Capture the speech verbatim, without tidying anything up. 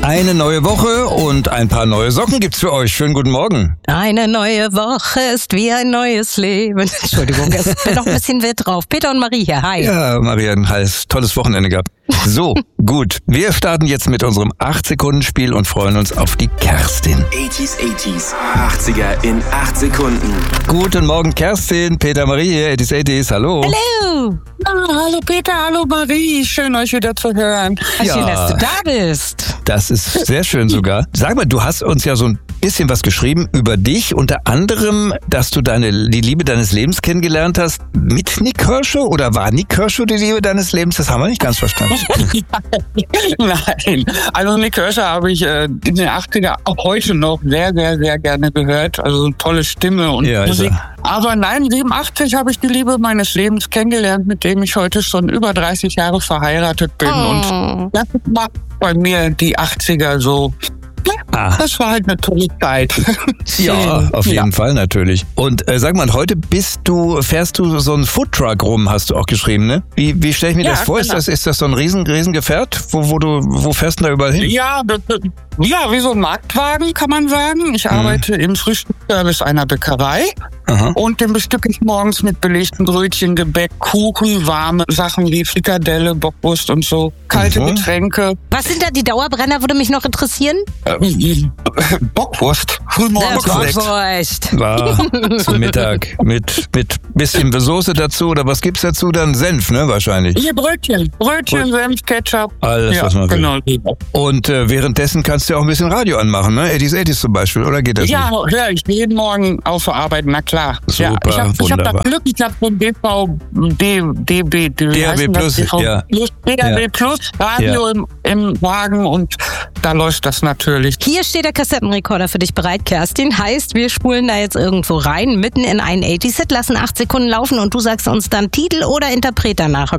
Eine neue Woche und ein paar neue Socken gibt's für euch. Schönen guten Morgen. Eine neue Woche ist wie ein neues Leben. Entschuldigung, es bin noch ein bisschen wild drauf. Peter und Marie hier, hi. Ja, Maria, ein heiß, tolles Wochenende gehabt. So, gut. Wir starten jetzt mit unserem acht Sekunden Spiel und freuen uns auf die Kerstin. achtziger, achtziger, achtziger in acht Sekunden. Guten Morgen, Kerstin. Peter, Marie hier, achtziger, achtziger, hallo. Hallo. Ah, hallo Peter, hallo Marie. Schön, euch wieder zu hören. Ja. Schön, dass du da bist. Das ist sehr schön sogar. Sag mal, du hast uns ja so ein bisschen was geschrieben über dich, unter anderem, dass du deine die Liebe deines Lebens kennengelernt hast mit Nick Kershaw, oder war Nick Kershaw die Liebe deines Lebens? Das haben wir nicht ganz verstanden. Nein, also Nick Kershaw habe ich äh, in den achtziger auch heute noch sehr, sehr, sehr gerne gehört. Also eine tolle Stimme und Ja, Musik. ist Aber nein, siebenundachtzig habe ich die Liebe meines Lebens kennengelernt, mit dem ich heute schon über dreißig Jahre verheiratet bin. Oh. Und das macht bei mir die achtziger so. Ja, Ah. das war halt eine tolle Zeit. Ja, auf jeden Ja. Fall natürlich. Und äh, sag mal, heute bist du, fährst du so einen Foodtruck rum, hast du auch geschrieben, ne? Wie, wie stelle ich mir Ja, das vor? Ist genau. das, ist das so ein riesen, riesen Gefährt? Wo, wo du, wo fährst du denn da überall hin? Ja, das, ja, wie so ein Marktwagen, kann man sagen. Ich Mhm. arbeite im Frühstücksservice einer Bäckerei. Aha. Und den bestücke ich morgens mit belegten Brötchen, Gebäck, Kuchen, warme Sachen wie Frikadelle, Bockwurst und so. Kalte Mhm. Getränke. Was sind da die Dauerbrenner, würde mich noch interessieren? Äh, Bockwurst. Frühmorgens. Bockwurst. Bockwurst. War zum Mittag mit, mit bisschen Soße dazu, oder was gibt's dazu? Dann Senf, ne, wahrscheinlich. Hier Brötchen. Brötchen, Senf, Ketchup. Alles, ja, was man will. genau. Und äh, währenddessen kannst du ja auch ein bisschen Radio anmachen, ne? achtziger, achtziger zum Beispiel, oder geht das Ja, nicht? höre ich jeden Morgen auf der Arbeit, na klar. ja, Super, ich habe ich hab das wunderbar. Glück, ich habe so ein D V, D, DB, wie D A B heißt denn das? Plus, D V ja. Plus, D A B Ja. Plus, Radio Ja. im, im Wagen, und da läuft das natürlich. Hier steht der Kassettenrekorder für dich bereit, Kerstin. Heißt, wir spulen da jetzt irgendwo rein, mitten in einen achtziger, lassen acht Sekunden laufen und du sagst uns dann Titel oder Interpret danach.